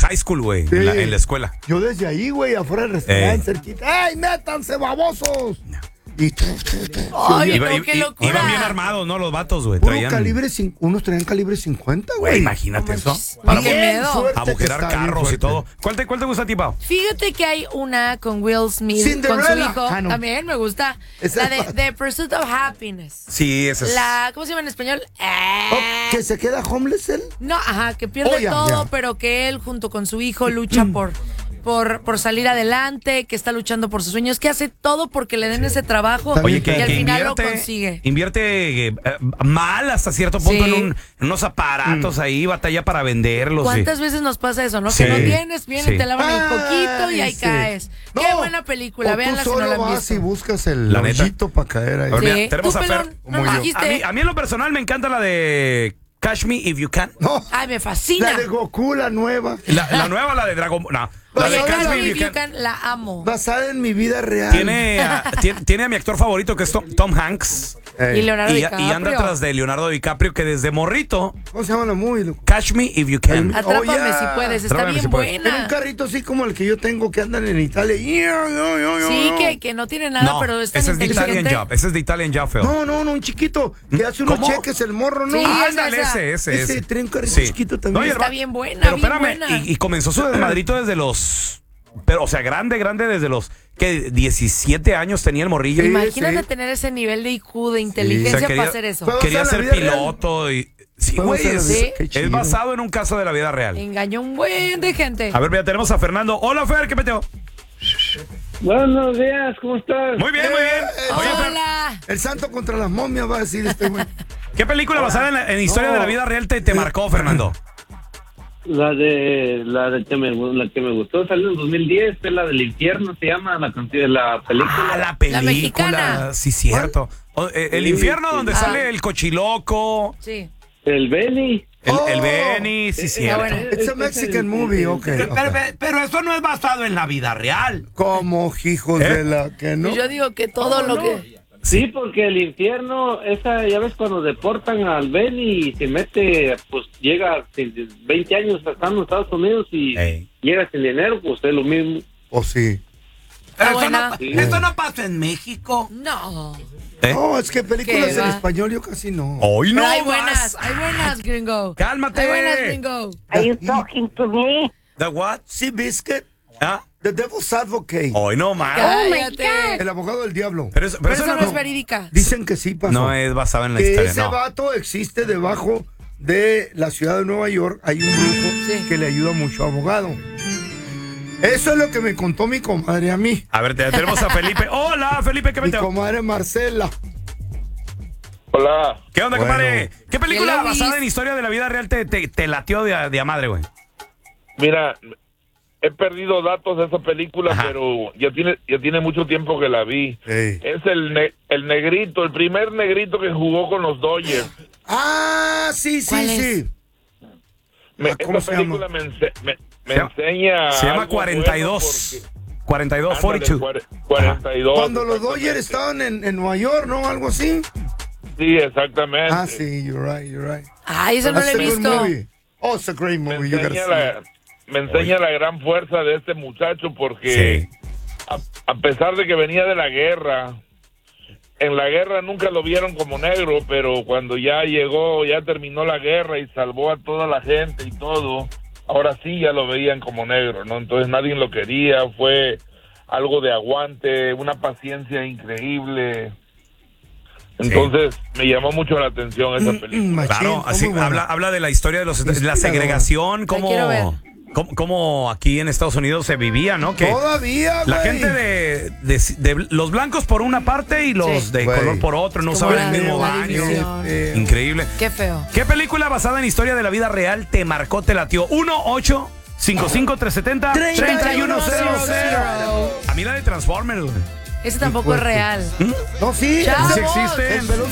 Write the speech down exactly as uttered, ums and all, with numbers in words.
high school, güey, Sí. en, la, en la escuela. Yo desde ahí, güey, afuera del restaurante, Eh. cerquita. ¡Ey, métanse, babosos! Y Ay, Iba- no, i- qué i- locura. iban bien armados, ¿no? Los vatos, güey. puro Traían, calibre, cin- unos traían calibre cincuenta, güey, güey. imagínate No eso. manches. Para Qué abo- miedo. Suerte que abogerar está bien carros y fuerte. todo. ¿Cuál te, cuál te gusta a ti, Pau? Fíjate que hay una con Will Smith, con su Cinderella. hijo. Ah, no. También me gusta. Esa La de es- The Pursuit of Happiness. Sí, esa es. La, ¿cómo se llama en español? Eh, Oh, ¿que se queda homeless él? No, ajá, que pierde Oh, ya, todo, ya. pero que él junto con su hijo lucha por, por, por salir adelante, que está luchando por sus sueños, que hace todo porque le den ese trabajo Está Oye, bien, que, y al que final invierte, lo consigue. invierte eh, eh, mal hasta cierto punto Sí. en, un- en unos aparatos ahí, batalla para venderlos. ¿Cuántas sí. veces nos pasa eso, no? Sí. Que no tienes, vienen, Sí. te lavan el Ay, poquito y ahí sí. caes. No, Qué buena película, o véanla tú si no solo la han vas visto. y buscas el La neta. hoyito para caer ahí. A ver, mira, Sí. tenemos Tú, a Fer. pelón, no Como lo yo. dijiste. A mí, a mí en lo personal me encanta la de Catch Me If You Can. No, Ay, me fascina. la de Goku, la nueva. La, la nueva, la de Dragon Ball. No, la Oye, de Catch Catch Me Me If If You You Can. Can, la amo. Basada en mi vida real. Tiene a, tiene, tiene a mi actor favorito que es Tom, Tom Hanks. Ey. Y Leonardo Y, DiCaprio. y anda tras de Leonardo DiCaprio que desde morrito, ¿Cómo se llama la movie, loco? Catch Me If You Can. Atrápame Oh, ya. si puedes, está Atrápame bien si puedes. En un buena. carrito así como el que yo tengo que andan en Italia. Sí, que, que no tiene nada, No, pero es tan ese es de Italian inteligente. Job. Ese es de Italian Job, feo. No, no, no, un chiquito que hace unos ¿Cómo? cheques el morro, ¿no? Sí, Ah, esa, ándale, esa. ese, ese, Ese ese. trae un carrito Sí. chiquito también. No, y el Está va- bien buena, Pero bien espérame, buena. y, y comenzó su desmadrito desde los... Pero, o sea, grande, grande desde los... que diecisiete años tenía el morrillo. Sí. Imagínate tener ese nivel de I Q, de inteligencia O sea, quería- para hacer eso. Pero- Quería Vamos a ser la vida piloto y... Sí, Vamos güey, a la es, vida- qué es chido. basado en un caso de la vida real. Engañó un buen de gente. A ver, mira, tenemos a Fernando. Hola, Fer, ¿qué peteo? Buenos días, ¿cómo estás? Muy bien, muy bien. Oye, Fer, Hola. El santo contra las momias va a decir este güey. ¿qué película basada en, la- en historia No. de la vida real te, te marcó, Fernando? La de la de que me la que me gustó salió en dos mil diez, es la del infierno, se llama la canción, la película. Ah, la película. mexicana. Sí, cierto. O, eh, el Sí, infierno sí. donde Ah. sale el cochiloco, Sí. El Benny. el, Oh. el Benny, sí, Eh, cierto. bueno. It's a Mexican movie, ok. Pero, ok. pero- pero eso no es basado en la vida real. Como hijos ¿Eh? de la que no. Y yo digo que todo Oh, lo no. que... Sí, porque el infierno, esa ya ves cuando deportan al Benny y se mete, pues llega sin- veinte años estando en Estados Unidos y Ey. llega sin dinero, pues es lo mismo. O sí. Está Eso buena. no, Sí. eso no pasa en México. No. ¿Eh? No, es que películas ¿Qué en va? español yo casi no. Hoy no Pero hay vas. buenas, hay buenas, gringo. Cálmate. Hay buenas, gringo. Are you talking to me? The what? Sí, Biscuit, ¿Ah? The Devil's Advocate. Hoy no más. Cállate. El abogado del diablo. Pero, eso- pero Pero eso esa no, no es verídica. Dicen que sí pasó. no es basado en la que historia, ese no. vato existe debajo de la ciudad de Nueva York. Hay un brujo Sí. que le ayuda mucho a abogado. Eso es lo que me contó mi comadre a mí. A ver, te- tenemos a Felipe. Hola, Felipe, ¿qué Mi peteo? comadre Marcela. Hola. ¿Qué onda, Bueno. compadre? ¿Qué película Hello, basada Luis. en historia de la vida real te, te, te latió de, a- de a madre, güey? Mira, he perdido datos de esa película, Ajá. pero ya tiene ya tiene mucho tiempo que la vi. Ey. Es el ne- el negrito, el primer negrito que jugó con los Dodgers. Ah, sí, sí, ¿Cuál es? sí. Me, Ah, ¿cómo esta se película me, ense- me, me Se llama- enseña. Se llama algo cuarenta y bueno dos. cuarenta y dos, porque- cuarenta y dos. Ándale, cuare- cuarenta y dos. Cuando los Dodgers exactamente. estaban en, en Nueva York, ¿no? Algo así. Sí, exactamente. Ah, sí, you're right, you're right. Ay, eso no lo he That's a good visto. movie. Oh, it's a great Me movie. You gotta enseña, see la, it. me enseña la gran fuerza de este muchacho porque Sí. a, a pesar de que venía de la guerra, en la guerra nunca lo vieron como negro, pero cuando ya llegó, ya terminó la guerra y salvó a toda la gente y todo, ahora sí ya lo veían como negro, ¿no? Entonces nadie lo quería, fue algo de aguante, una paciencia increíble. Entonces me llamó mucho la atención esa Mm, película. mm, machín, Claro, está así muy buena. habla, habla de la historia de, los, de la Inspirador. segregación, cómo, quiero ver. cómo, cómo aquí en Estados Unidos se vivía, ¿no? Que Todavía, la güey. gente de, de, de los blancos por una parte y los Sí. de Güey. color por otro, no Es como usaban la- el mismo la baño. división. Eh, Increíble. Qué feo. ¿Qué película basada en historia de la vida real te marcó, te latió? uno ocho cinco cinco tres siete cero tres uno cero cero. A mí la de Transformers, güey. Ese tampoco es real. No, sí, Chavos. ese existe. El pelón